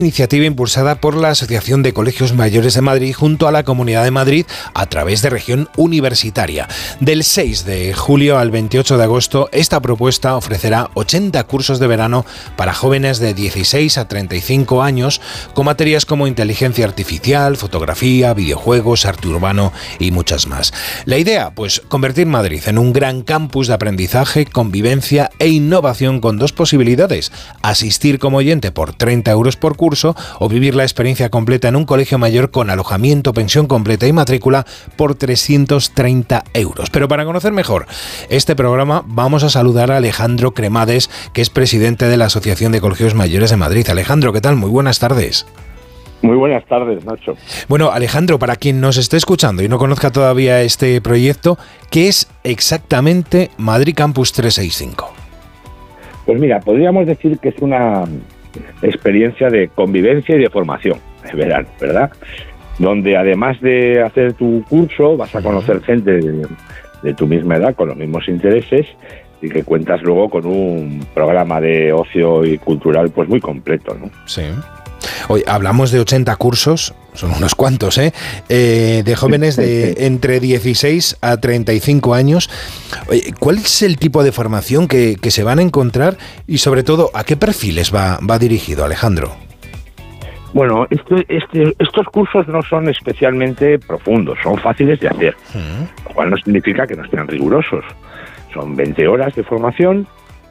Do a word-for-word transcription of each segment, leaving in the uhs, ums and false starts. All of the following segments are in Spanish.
Iniciativa impulsada por la Asociación de Colegios Mayores de Madrid junto a la Comunidad de Madrid a través de Región Universitaria. Del seis de julio al veintiocho de agosto, esta propuesta ofrecerá ochenta cursos de verano para jóvenes de dieciséis a treinta y cinco años con materias como inteligencia artificial, fotografía, videojuegos, arte urbano y muchas más. La idea, pues, convertir Madrid en un gran campus de aprendizaje, convivencia e innovación con dos posibilidades: asistir como oyente por treinta euros por curso o vivir la experiencia completa en un colegio mayor con alojamiento, pensión completa y matrícula por trescientos treinta euros. Pero para conocer mejor este programa vamos a saludar a Alejandro Cremades, que es presidente de la Asociación de Colegios Mayores de Madrid. Alejandro, ¿qué tal? Muy buenas tardes. Muy buenas tardes, Nacho. Bueno, Alejandro, para quien nos esté escuchando y no conozca todavía este proyecto, ¿qué es exactamente Madrid Campus trescientos sesenta y cinco? Pues mira, podríamos decir que es una experiencia de convivencia y de formación, verán, ¿verdad? Donde además de hacer tu curso vas a conocer gente de, de tu misma edad con los mismos intereses y que cuentas luego con un programa de ocio y cultural pues muy completo, ¿no? Sí. Hoy hablamos de ochenta cursos, son unos cuantos, ¿eh? Eh, de jóvenes de entre dieciséis a treinta y cinco años. Oye, ¿cuál es el tipo de formación que, que se van a encontrar y, sobre todo, a qué perfiles va, va dirigido, Alejandro? Bueno, este, este, estos cursos no son especialmente profundos, son fáciles de hacer, uh-huh. Lo cual no significa que no sean rigurosos. Son veinte horas de formación.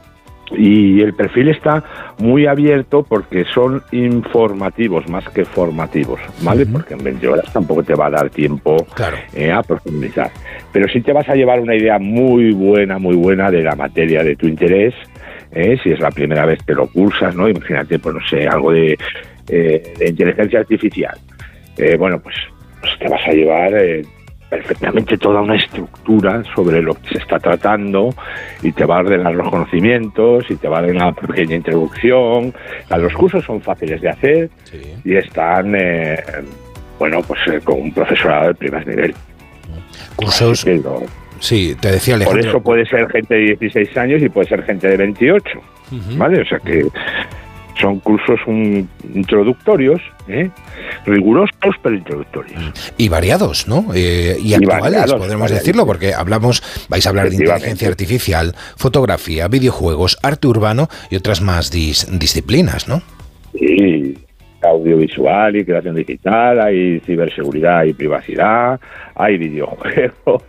Y el perfil está muy abierto porque son informativos más que formativos, ¿vale? Uh-huh. Porque en veinte horas tampoco te va a dar tiempo, claro, eh, a profundizar. Pero sí te vas a llevar una idea muy buena, muy buena de la materia de tu interés, eh, si es la primera vez que lo cursas, ¿no? Imagínate, pues no sé, algo de, eh, de inteligencia artificial. Eh, bueno, pues, pues te vas a llevar... Eh, perfectamente toda una estructura sobre lo que se está tratando y te va a ordenar los conocimientos y te va a dar una pequeña introducción. O sea, los cursos son fáciles de hacer, sí, y están, eh, bueno, pues eh, con un profesorado de primer nivel. Cursos... Lo, sí, te decía Alejandro. Por eso puede ser gente de dieciséis años y puede ser gente de veintiocho, uh-huh. ¿Vale? O sea que son cursos un, introductorios, ¿eh? Rigurosos pero introductorios. Y variados, ¿no? Eh, y, y actuales, variados, podremos variados, decirlo, porque hablamos, vais a hablar de inteligencia artificial, fotografía, videojuegos, arte urbano y otras más dis, disciplinas, ¿no? Sí, audiovisual y creación digital, hay ciberseguridad y privacidad, hay videojuegos,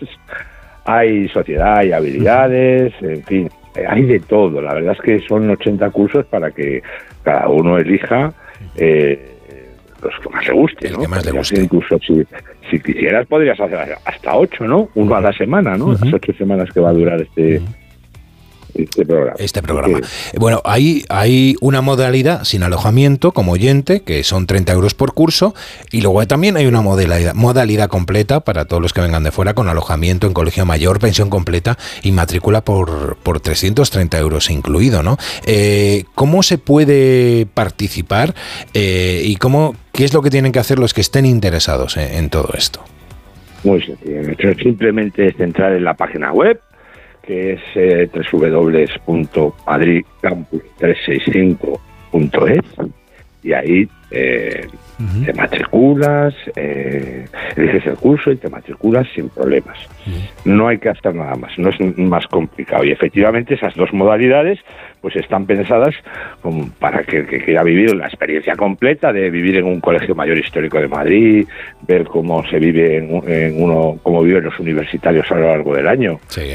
hay sociedad y habilidades, en fin. Hay de todo, la verdad es que son ochenta cursos para que cada uno elija eh, los que más le guste, el ¿no? que más le guste. Incluso si, si quisieras podrías hacer hasta ocho, ¿no? Uno uh-huh. a la semana, ¿no? Uh-huh. Las ocho semanas que va a durar este... Uh-huh. Este programa. Este programa. Sí. Bueno, hay, hay una modalidad sin alojamiento como oyente, que son treinta euros por curso, y luego también hay una modalidad, modalidad completa para todos los que vengan de fuera, con alojamiento en colegio mayor, pensión completa y matrícula por, por trescientos treinta euros incluido, ¿no? Eh, ¿Cómo se puede participar eh, y cómo, qué es lo que tienen que hacer los que estén interesados en, en todo esto? Muy sencillo. Simplemente es entrar en la página web, que es eh, doble u doble u doble u punto madrid campus trescientos sesenta y cinco punto es, y ahí eh, uh-huh. te matriculas, eh, eliges el curso y te matriculas sin problemas. Uh-huh. No hay que hacer nada más, no es más complicado. Y efectivamente esas dos modalidades pues están pensadas como para que el que quiera vivir la experiencia completa de vivir en un colegio mayor histórico de Madrid, ver cómo se vive en, en uno, cómo viven los universitarios a lo largo del año. Sí, ¿eh?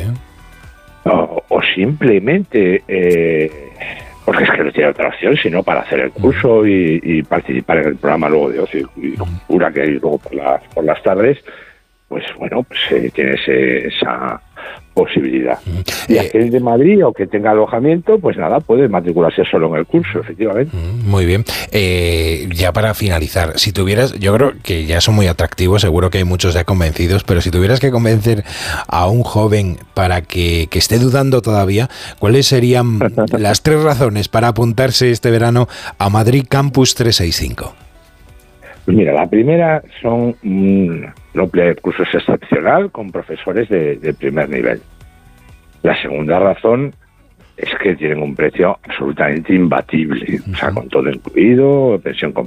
O, o simplemente, eh, porque es que no tiene otra opción, sino para hacer el curso y, y participar en el programa luego de ocio y cultura que hay luego por las, por las tardes, pues bueno, pues eh, tienes eh, esa posibilidad. Y eh, aquel de Madrid o que tenga alojamiento, pues nada, puede matricularse solo en el curso, efectivamente. Muy bien. Eh, ya para finalizar, si tuvieras, yo creo que ya son muy atractivos, seguro que hay muchos ya convencidos, pero si tuvieras que convencer a un joven para que, que esté dudando todavía, ¿cuáles serían las tres razones para apuntarse este verano a Madrid Campus trescientos sesenta y cinco? Pues mira, la primera son un doble curso excepcional con profesores de, de primer nivel. La segunda razón es que tienen un precio absolutamente imbatible, o sea, con todo incluido, pensión